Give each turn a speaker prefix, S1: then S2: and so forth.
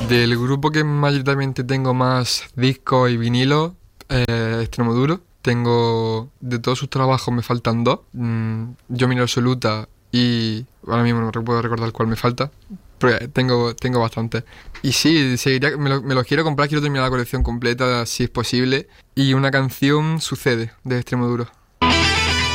S1: Del grupo que mayoritariamente tengo más discos y vinilos, Extremoduro. Tengo, de todos sus trabajos me faltan dos. Yo Minor Absoluta y ahora mismo no puedo recordar cuál me falta. Pero tengo bastante. Y sí, seguiría, me los quiero comprar, quiero terminar la colección completa si es posible. Y una canción Sucede de Extremoduro.